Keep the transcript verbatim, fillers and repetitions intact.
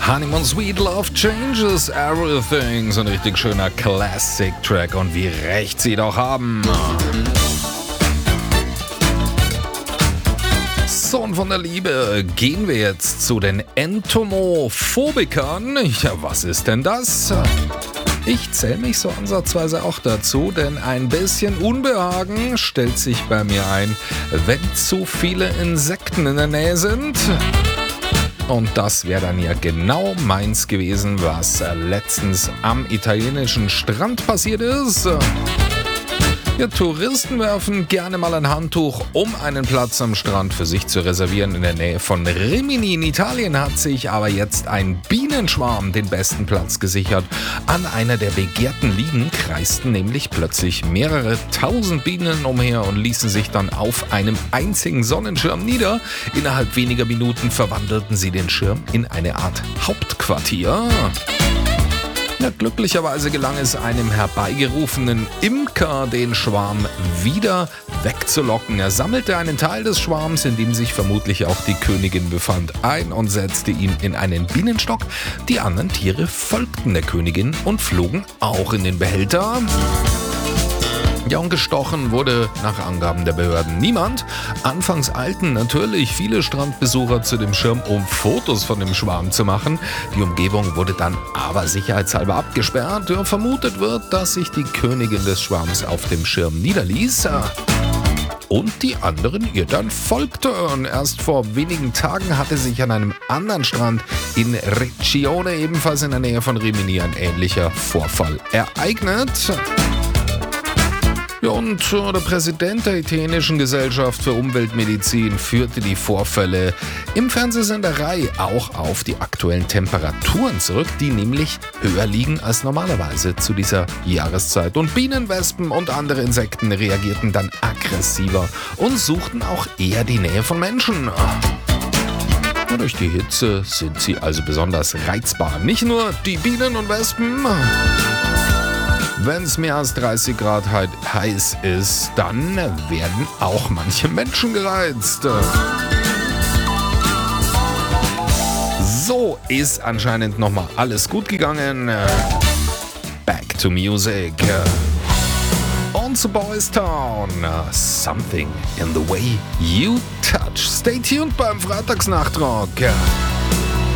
Honeymoon Sweet Love Changes Everything. So ein richtig schöner Classic-Track und wie recht sie doch haben. So, und von der Liebe gehen wir jetzt zu den Entomophobikern. Ja, was ist denn das? Ich zähle mich so ansatzweise auch dazu, denn ein bisschen Unbehagen stellt sich bei mir ein, wenn zu viele Insekten in der Nähe sind. Und das wäre dann ja genau meins gewesen, was letztens am italienischen Strand passiert ist. Ja, Touristen werfen gerne mal ein Handtuch, um einen Platz am Strand für sich zu reservieren. In der Nähe von Rimini in Italien hat sich aber jetzt ein Bienenschwarm den besten Platz gesichert. An einer der begehrten Liegen kreisten nämlich plötzlich mehrere tausend Bienen umher und ließen sich dann auf einem einzigen Sonnenschirm nieder. Innerhalb weniger Minuten verwandelten sie den Schirm in eine Art Hauptquartier. Ja, glücklicherweise gelang es einem herbeigerufenen Imker, den Schwarm wieder wegzulocken. Er sammelte einen Teil des Schwarms, in dem sich vermutlich auch die Königin befand, ein und setzte ihn in einen Bienenstock. Die anderen Tiere folgten der Königin und flogen auch in den Behälter. Ja, und gestochen wurde nach Angaben der Behörden niemand. Anfangs eilten natürlich viele Strandbesucher zu dem Schirm, um Fotos von dem Schwarm zu machen. Die Umgebung wurde dann aber sicherheitshalber abgesperrt. Ja, vermutet wird, dass sich die Königin des Schwarms auf dem Schirm niederließ und die anderen ihr dann folgten. Erst vor wenigen Tagen hatte sich an einem anderen Strand in Riccione, ebenfalls in der Nähe von Rimini, ein ähnlicher Vorfall ereignet. Ja, und der Präsident der italienischen Gesellschaft für Umweltmedizin führte die Vorfälle im Fernsehsender Rai auch auf die aktuellen Temperaturen zurück, die nämlich höher liegen als normalerweise zu dieser Jahreszeit. Und Bienen, Wespen und andere Insekten reagierten dann aggressiver und suchten auch eher die Nähe von Menschen. Und durch die Hitze sind sie also besonders reizbar. Nicht nur die Bienen und Wespen. Wenn es mehr als dreißig Grad heiß ist, dann werden auch manche Menschen gereizt. So ist anscheinend nochmal alles gut gegangen. Back to music. On to Boys Town. Something in the way you touch. Stay tuned beim Freitagsnachtrock.